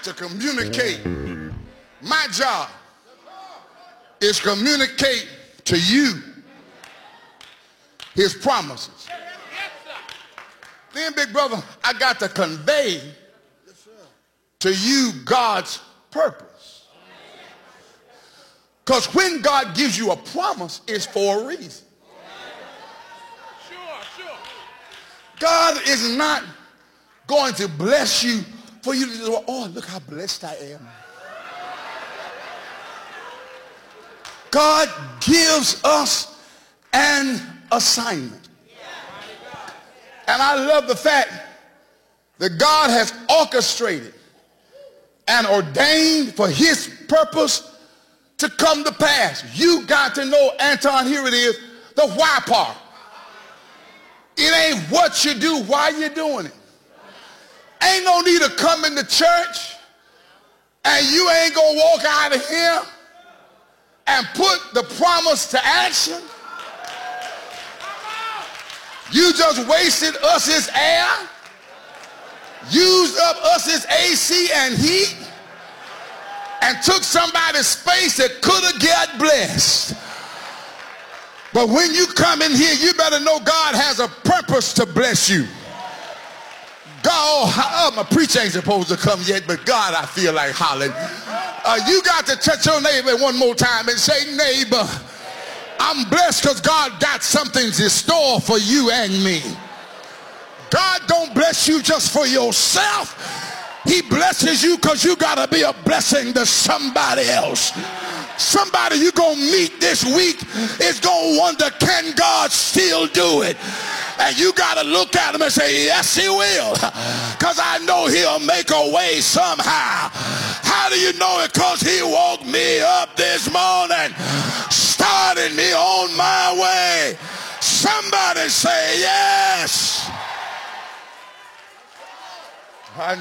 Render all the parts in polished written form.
got to communicate. My job is communicate to you his promises. Then, big brother, I got to convey to you God's purpose. Because when God gives you a promise, it's for a reason. God is not going to bless you for you to do, oh, look how blessed I am. God gives us an assignment. And I love the fact that God has orchestrated and ordained for his purpose to come to pass. You got to know, Anton, here it is, the why part. It ain't what you do, why you doing it. Ain't no need to come into church and you ain't gonna walk out of here and put the promise to action. You just wasted us' air, used up us' AC and heat, and took somebody's space that could have got blessed. But when you come in here, you better know God has a purpose to bless you. God, my preacher ain't supposed to come yet, but God, I feel like hollering. You got to touch your neighbor one more time and say, neighbor, I'm blessed because God got something in store for you and me. God don't bless you just for yourself. He blesses you because you got to be a blessing to somebody else. Somebody you're going to meet this week is going to wonder, can God still do it? And you got to look at him and say, yes, he will. Because I know he'll make a way somehow. How do you know it? Because he woke me up this morning, started me on my way. Somebody say yes. I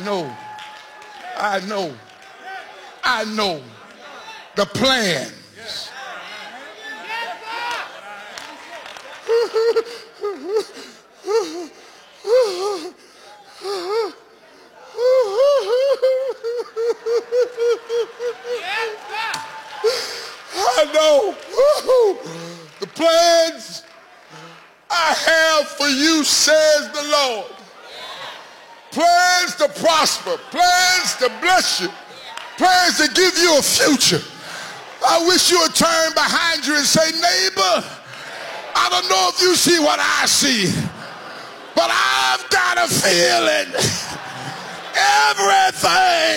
know the plans. I know the plans I have for you, says the Lord. Plans to prosper, plans to bless you, plans to give you a future. I wish you would turn behind you and say, neighbor, I don't know if you see what I see, but I've got a feeling everything